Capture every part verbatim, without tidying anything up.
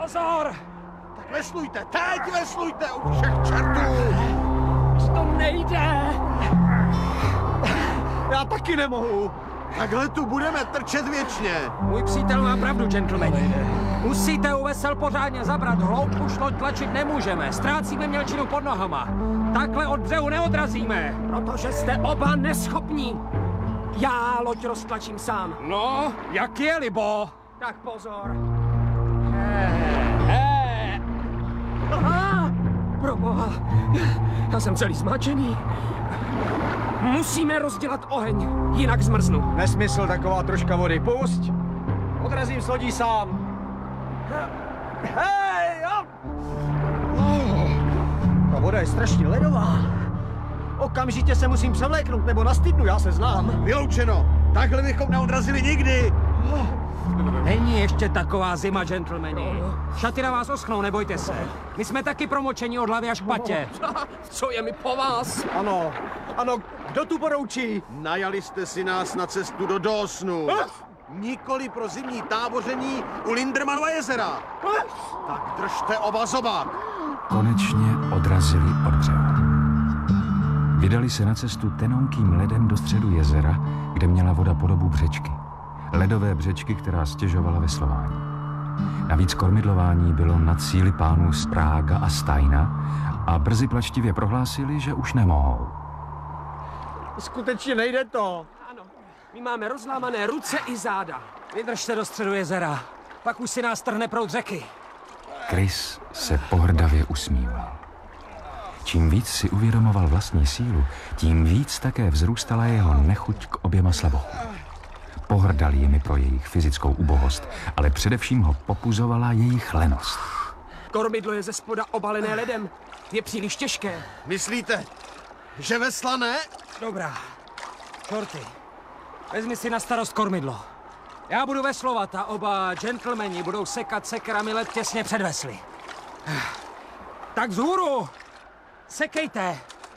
Pozor! Tak veslujte, teď veslujte, u všech čertů! To nejde! Já taky nemohu. Takhle tu budeme trčet věčně. Můj přítel má pravdu, gentlemani. Musíte u vesel pořádně zabrat, hloubku loď tlačit nemůžeme, ztrácíme mělčinu pod nohama. Takhle od břehu neodrazíme. Protože jste oba neschopní. Já loď roztlačím sám. No, jak je, libo? Tak pozor. He, Aha! Proboha, já jsem celý zmáčený. Musíme rozdělat oheň, jinak zmrznu. Nesmysl, taková troška vody. Pusť. Odrazím s lodí sám. Hej, jo! Oh, ta voda je strašně ledová. Okamžitě se musím převléknout, nebo nastydnu, já se znám. Vyloučeno. Takhle bychom neodrazili nikdy. Není ještě taková zima, gentlemani. Šaty na vás oschnou, nebojte se. My jsme taky promočení od hlavy až k patě. Co je mi po vás? Ano, ano, kdo tu poroučí? Najali jste si nás na cestu do Dawsonu. Nikoli pro zimní táboření u Lindermanova jezera. Tak držte oba zoba. Konečně odrazili od břehu. Vydali se na cestu tenonkým ledem do středu jezera, kde měla voda podobu břečky. Ledové břečky, která stěžovala veslování. Navíc kormidlování bylo nad síly pánů z Prága a Steina a brzy plačtivě prohlásili, že už nemohou. Skutečně nejde to. Ano, my máme rozlámané ruce i záda. Vydržte do středu jezera, pak už si nás trhne proud řeky. Chris se pohrdavě usmíval. Čím víc si uvědomoval vlastní sílu, tím víc také vzrůstala jeho nechuť k oběma slabochům. Pohrdal jimi pro jejich fyzickou ubohost, ale především ho popuzovala jejich lenost. Kormidlo je ze spoda obalené ledem. Je příliš těžké. Myslíte, že vesla ne? Dobrá. Shorty, vezmi si na starost kormidlo. Já budu veslovat a oba gentlemani budou sekat sekerami led těsně před vesly. Tak vzhůru! Sekejte!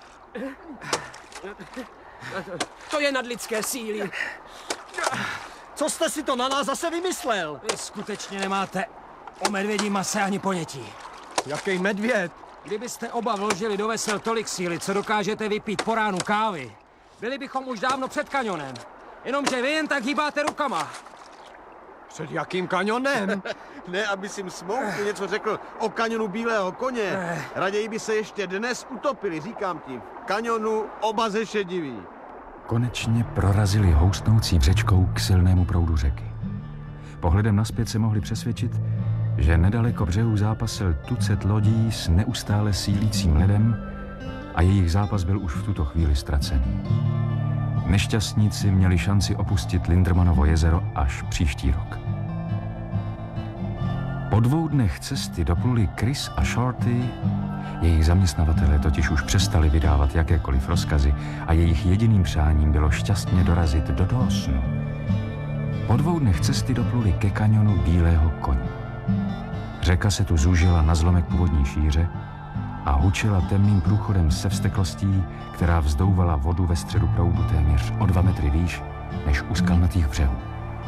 To je nadlidské síly. Co jste si to na nás zase vymyslel? Vy skutečně nemáte o medvědí mase ani ponětí. Jaký medvěd? Kdybyste oba vložili do vesel tolik síly, co dokážete vypít po ránu kávy, byli bychom už dávno před kanionem. Jenomže vy jen tak hýbáte rukama. Před jakým kanionem? Ne, aby si Smouku něco řekl o kanionu Bílého koně. Raději by se ještě dnes utopili, říkám ti. V kanionu oba zešediví. Konečně prorazili houstnoucí břečkou k silnému proudu řeky. Pohledem naspět se mohli přesvědčit, že nedaleko břehu zápasil tucet lodí s neustále sílícím ledem a jejich zápas byl už v tuto chvíli ztracený. Nešťastníci měli šanci opustit Lindermanovo jezero až příští rok. Po dvou dnech cesty dopluli Chris a Shorty. Jejich zaměstnavatelé totiž už přestali vydávat jakékoliv rozkazy a jejich jediným přáním bylo šťastně dorazit do Dawsonu. Po dvou dnech cesty dopluli ke kanionu Bílého koně. Řeka se tu zúžila na zlomek původní šíře a hučila temným průchodem se vzteklostí, která vzdouvala vodu ve středu proudu téměř o dva metry výš než u skalnatých břehů.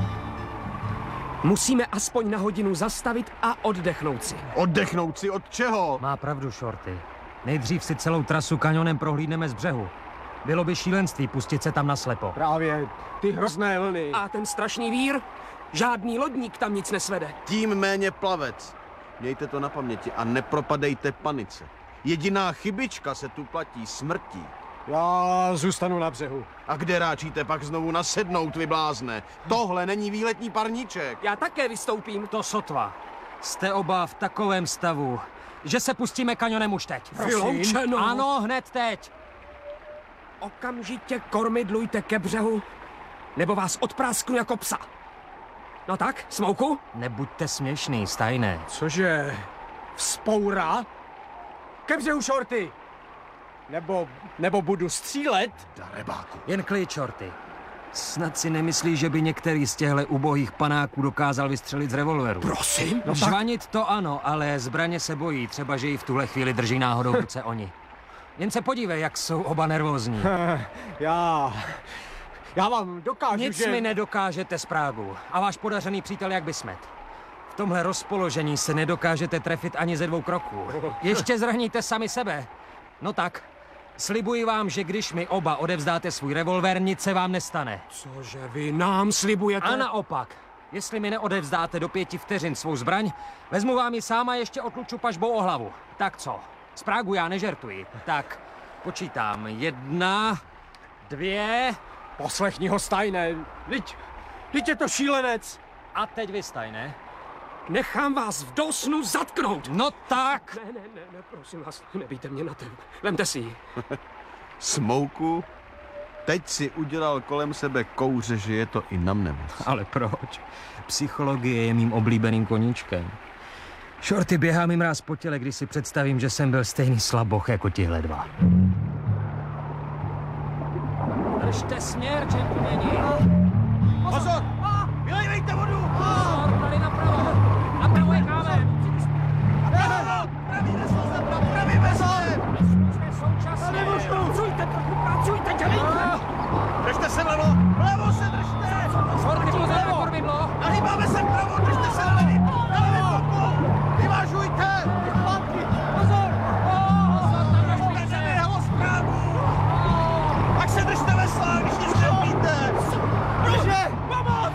Musíme aspoň na hodinu zastavit a oddechnout si. Oddechnout si od čeho? Má pravdu, Shorty. Nejdřív si celou trasu kanionem prohlídneme z břehu. Bylo by šílenství pustit se tam naslepo. Právě ty hrozné vlny. A ten strašný vír? Žádný lodník tam nic nesvede. Tím méně plavec. Mějte to na paměti a nepropadejte panice. Jediná chybička se tu platí smrtí. Já zůstanu na břehu. A kde ráčíte pak znovu nasednout, vy blázne? Tohle není výletní parníček. Já také vystoupím. To sotva. Jste oba v takovém stavu, že se pustíme kanionem už teď. Vyloučeno. Ano, hned teď. Okamžitě kormidlujte ke břehu, nebo vás odprásknu jako psa. No tak, Smouku? Nebuďte směšný, Steine. Cože? Vzpoura? Ke břehu, Shorty! Nebo, nebo budu střílet? Darebáku. Jen klid, Shorty. Snad si nemyslí, že by některý z těchto ubohých panáků dokázal vystřelit z revolveru. Prosím? No žvanit to ano, ale zbraně se bojí, třeba že ji v tuhle chvíli drží náhodou v ruce oni. Jen se podívej, jak jsou oba nervózní. Já... Já vám dokážu, Nic že... mi nedokážete z Prágu. A váš podařený přítel jak Bismet. V tomhle rozpoložení se nedokážete trefit ani ze dvou kroků. Ještě zraníte sami sebe. No tak, slibuji vám, že když mi oba odevzdáte svůj revolver, nic se vám nestane. Cože vy nám slibujete? A naopak, jestli mi neodevzdáte do pěti vteřin svou zbraň, vezmu vám ji sám a ještě otluču pažbou o hlavu. Tak co? Z Pragu já nežertuji. Tak, počítám. Jedna, dvě... Poslechni ho, Steine. Vždyť, vždyť je to šílenec. A teď vy, Steine. Nechám vás v dosnu zatknout. No tak! Ne, ne, ne, ne, prosím vás, nebijte mě na ten. Vemte si ji. Smouku, teď si udělal kolem sebe kouře, že je to i na mne moc. Ale proč? Psychologie je mým oblíbeným koníčkem. Shorty, běhá mi mráz po těle, když si představím, že jsem byl stejný slaboch jako tihle dva. Držte směr, gentlemani! Pozor! Vylejvejte vodu! Pozor, tady napravo! Napravo je kámen! Napravo! Pravý veslo za mnou! Pravý veslo! Jsme současně! Pracujte, pracujte, dělejte! Držte se vlevo! Vlevo se držte! Shorty, pozor na kormidlo! Nahýbáme se vpravo! Držte se na levý! Na levý boku! Vyvážujte! Pozor! Držte jeho zprávu! Tak se držte vesla, když nic neumíte! Drže! Pomoc!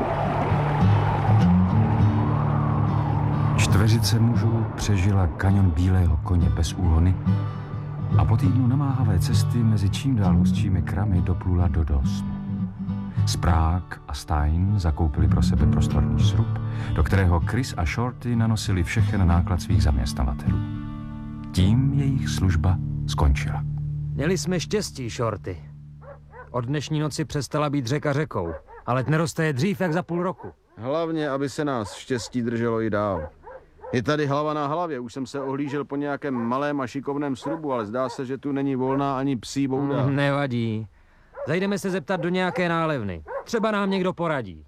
Čtveřice mužů přežila kaňon Bílého koně bez úhony a po týdnu namáhavé cesty mezi čím dál hustšími kramy doplula do Dawsonu. Sprague a Stein zakoupili pro sebe prostorný srub, do kterého Chris a Shorty nanosili všechen náklad svých zaměstnavatelů. Tím jejich služba skončila. Měli jsme štěstí, Shorty. Od dnešní noci přestala být řeka řekou, ale neroste je dřív jak za půl roku. Hlavně, aby se nás štěstí drželo i dál. Je tady hlava na hlavě, už jsem se ohlížel po nějakém malém a šikovném srubu, ale zdá se, že tu není volná ani psí bouda. Mm, nevadí. Zajdeme se zeptat do nějaké nálevny. Třeba nám někdo poradí.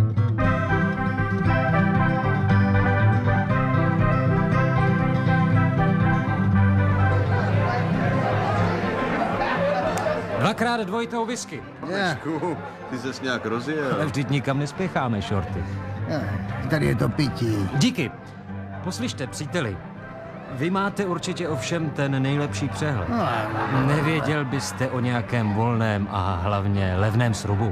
Dvakrát dvojitou whisky. Ježku, ty ses nějak rozjel. Ale vždyť nikam nespěcháme, Shorty. Tady je to pití. Díky. Poslyšte, příteli. Vy máte určitě ovšem ten nejlepší přehled. Nevěděl byste o nějakém volném a hlavně levném srubu?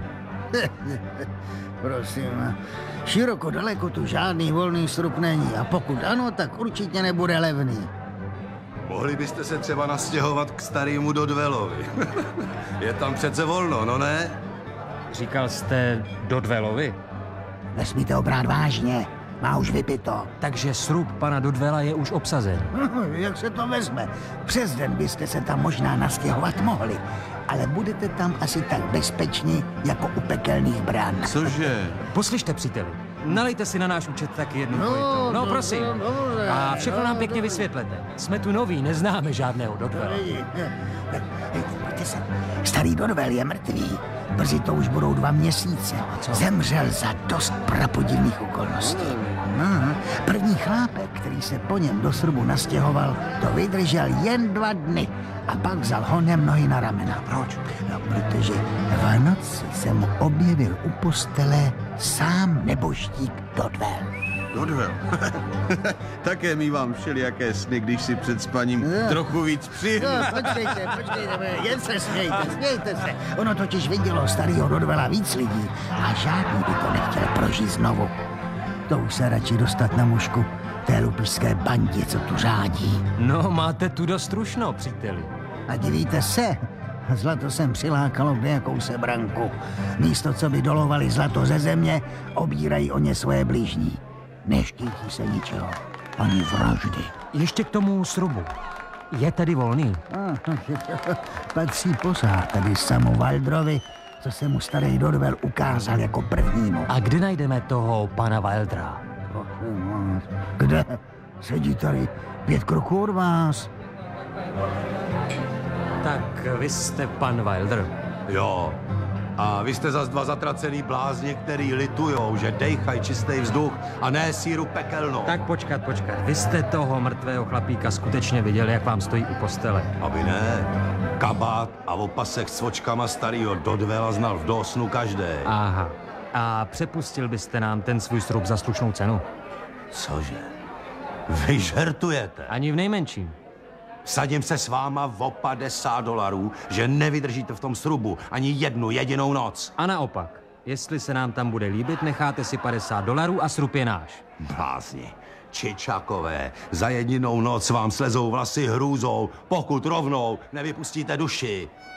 Prosím, široko daleko tu žádný volný srub není a pokud ano, tak určitě nebude levný. Mohli byste se třeba nastěhovat k starému Dodwellovi. Je tam přece volno, no ne? Říkal jste Dodwellovi? Nesmíte ho brát vážně, má už vypito. Takže srub pana Dodwella je už obsazen. Jak se to vezme? Přes den byste se tam možná nastěhovat mohli, ale budete tam asi tak bezpeční, jako u pekelných brán. Cože? Poslyšte, příteli. Nalejte si na náš účet taky jednu No, dvojitou. No, no, prosím. no, no, A všechno nám no, pěkně no. vysvětlete. Jsme tu noví, neznáme žádného Dodwella. Pojďte se, starý Dodwell je mrtvý. Brzy to už budou dva měsíce. Zemřel za dost prapodivných okolností. Aha. První chlápek, který se po něm do srubu nastěhoval, to vydržel jen dva dny a pak vzal honem nohy na ramena. Proč? No, protože v noci se mu objevil u postele sám nebožtík Dodwell. Dodwell. Také mívám všelijaké sny, když si před spaním No. trochu víc přihnu. No, počkejte, počkejte, jen se smějte, smějte se. Ono totiž vidělo starýho Dodwella víc lidí a žádný by to nechtěl prožít znovu. To už se radši dostat na mužku té lupišské bandě, co tu řádí. No, máte tu dost rušno, příteli. A divíte se, zlato sem přilákalo k nějakou sebranku. Místo, co by dolovali zlato ze země, obírají o ně svoje blížní. Neštítí se ničeho, ani vraždy. Ještě k tomu srubu. Je tedy volný? Patří posát tady samu Wildrovi, co se mu starý Dodwell ukázal jako prvnímu. A kde najdeme toho pana Wildera? Kde? Sedí tady pět kroků od vás. Tak vy jste pan Wilder. Jo. A vy jste zas dva zatracený blázni, který litujou, že dejchaj čistý vzduch a ne síru pekelnou. Tak počkat, počkat. Vy jste toho mrtvého chlapíka skutečně viděli, jak vám stojí u postele. Aby ne. Kabát a opasek s vočkama starýho Dodwella znal v Dawsonu každý. Aha. A přepustil byste nám ten svůj srub za slušnou cenu? Cože? Vy žertujete? Ani v nejmenším. Vsadím se s váma o padesát dolarů, že nevydržíte v tom srubu ani jednu jedinou noc. A naopak, jestli se nám tam bude líbit, necháte si padesát dolarů a srub je náš. Blázni. Čičakové, za jedinou noc vám slezou vlasy hrůzou, pokud rovnou nevypustíte duši.